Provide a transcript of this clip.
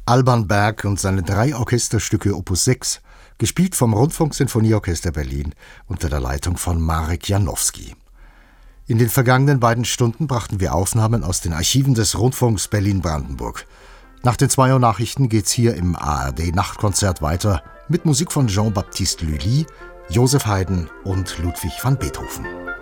Alban Berg und seine 3 Orchesterstücke Opus 6, gespielt vom Rundfunksinfonieorchester Berlin unter der Leitung von Marek Janowski. In den vergangenen beiden Stunden brachten wir Aufnahmen aus den Archiven des Rundfunks Berlin-Brandenburg. Nach den 2 Uhr Nachrichten geht's hier im ARD-Nachtkonzert weiter mit Musik von Jean-Baptiste Lully, Joseph Haydn und Ludwig van Beethoven.